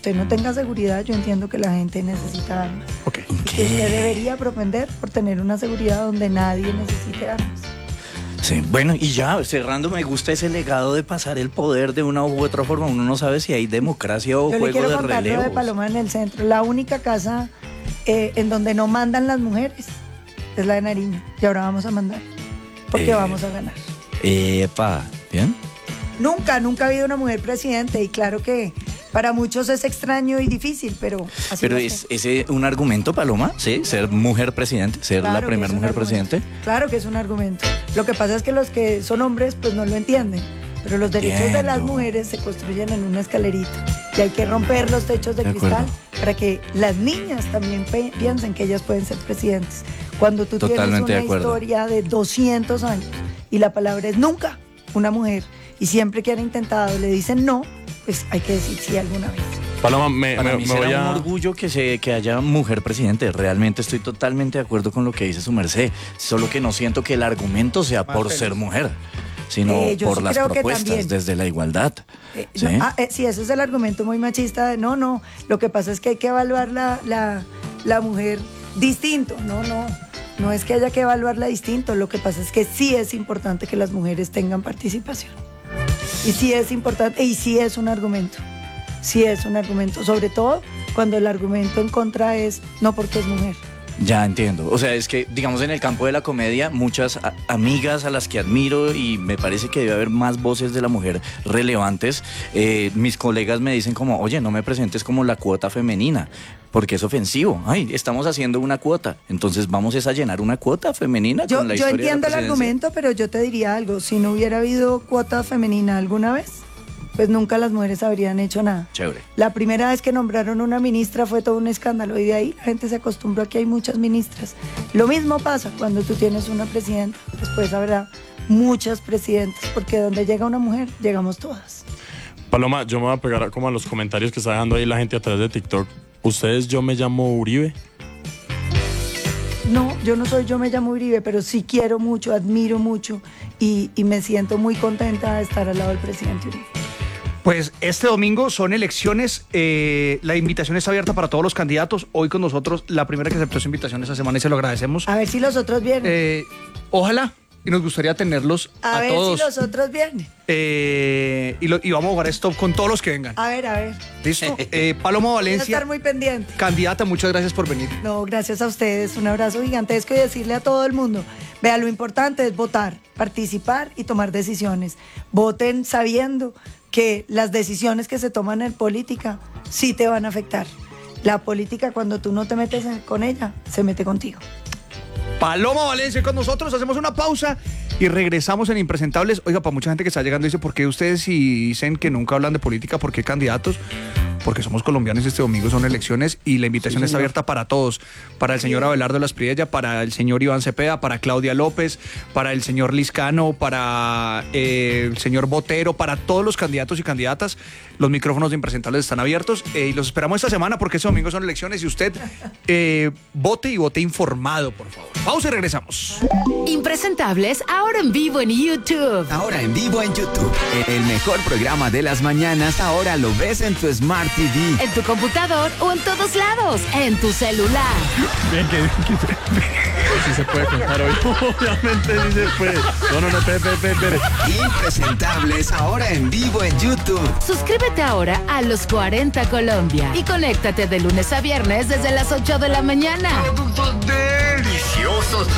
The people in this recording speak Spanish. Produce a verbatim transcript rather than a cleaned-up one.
usted no tenga seguridad, yo entiendo que la gente necesita armas. Ok. Que usted debería propender por tener una seguridad donde nadie necesite armas. Sí, bueno, y ya, cerrando, me gusta ese legado de pasar el poder de una u otra forma. Uno no sabe si hay democracia o Yo le juego quiero de contar lo relevos. de Paloma en el centro. La única casa eh, en donde no mandan las mujeres es la de Nariño. Y ahora vamos a mandar, porque Eh. vamos a ganar. Epa, ¿bien? Nunca, nunca ha habido una mujer presidente, y claro que para muchos es extraño y difícil, pero así Pero va a es ser. ese un argumento, Paloma, ¿sí? Ser mujer presidente, ser Claro la que primera es un mujer argumento. presidente. Claro que es un argumento. Lo que pasa es que los que son hombres pues no lo entienden, pero los derechos de las Entiendo. mujeres se construyen en una escalerita y hay que romper los techos de, De cristal acuerdo. para que las niñas también pe- piensen que ellas pueden ser presidentes. Cuando tú Totalmente de tienes una acuerdo. historia de doscientos años y la palabra es nunca, una mujer, y siempre que han intentado le dicen no, pues hay que decir sí alguna vez. Paloma, me, Para me- mí me será voy un a... orgullo que, se, que haya mujer presidente. Realmente estoy totalmente de acuerdo con lo que dice su merced. Solo que no siento que el argumento sea por ser mujer, sino Eh, yo por sí las creo que propuestas también. desde la igualdad. Eh, ¿Sí? no, ah, eh, sí, ese es el argumento muy machista de no, no, lo que pasa es que hay que evaluar la, la, la mujer distinto, no, no, no es que haya que evaluarla distinto, lo que pasa es que sí es importante que las mujeres tengan participación. Y sí es importante, y sí es un argumento, sí es un argumento, sobre todo cuando el argumento en contra es no porque es mujer. Ya entiendo. O sea, es que, digamos, en el campo de la comedia, muchas a- amigas a las que admiro y me parece que debe haber más voces de la mujer relevantes, eh, mis colegas me dicen como, oye, no me presentes como la cuota femenina, porque es ofensivo. Ay, estamos haciendo una cuota, entonces vamos es a llenar una cuota femenina Yo, con la yo historia de la entiendo el presidencia. argumento, pero yo te diría algo, si no hubiera habido cuota femenina alguna vez, pues nunca las mujeres habrían hecho nada. Chévere. La primera vez que nombraron una ministra fue todo un escándalo y de ahí la gente se acostumbró a que hay muchas ministras. Lo mismo pasa cuando tú tienes una presidenta, después habrá muchas presidentas, porque donde llega una mujer, llegamos todas. Paloma, yo me voy a pegar a- como a los comentarios que está dejando ahí la gente a través de TikTok. ¿Ustedes, yo me llamo Uribe? No, yo no soy, yo me llamo Uribe, pero sí quiero mucho, admiro mucho y, y me siento muy contenta de estar al lado del presidente Uribe. Pues este domingo son elecciones, eh, la invitación está abierta para todos los candidatos. Hoy con nosotros la primera que aceptó su invitación esta semana y se lo agradecemos. A ver si los otros vienen. Eh, ojalá, y nos gustaría tenerlos a a, ver todos. si los otros vienen. Eh, y, lo- y vamos a jugar esto con todos los que vengan. A ver, a ver. ¿Listo? Eh, Paloma Voy a Valencia, estar muy pendiente. candidata, muchas gracias por venir. No, gracias a ustedes. Un abrazo gigantesco y decirle a todo el mundo, vea, lo importante es votar, participar y tomar decisiones. Voten sabiendo que las decisiones que se toman en política sí te van a afectar. La política, cuando tú no te metes con ella, se mete contigo. Paloma Valencia con nosotros, hacemos una pausa y regresamos en Impresentables. Oiga, para mucha gente que está llegando dice, ¿por qué ustedes si dicen que nunca hablan de política? ¿Por qué candidatos? Porque somos colombianos y este domingo son elecciones y la invitación Sí, está señor. abierta para todos. Para el señor Abelardo Laspriella, para el señor Iván Cepeda, para Claudia López, para el señor Liscano, para eh, el señor Botero, para todos los candidatos y candidatas. Los micrófonos de Impresentables están abiertos eh, y los esperamos esta semana porque este domingo son elecciones y usted eh, vote y vote informado, por favor. Pausa y regresamos. Impresentables, ahora en vivo en YouTube. Ahora en vivo en YouTube. El mejor programa de las mañanas ahora lo ves en tu Smart T V. En tu computador o en todos lados. En tu celular. Bien, que, que- sí se puede contar hoy. Obviamente sí se puede. No, no, no, espere, espere, espere. Impresentables ahora en vivo en YouTube. Suscríbete ahora a Los cuarenta Colombia y conéctate de lunes a viernes desde las ocho de la mañana. Productos deliciosos.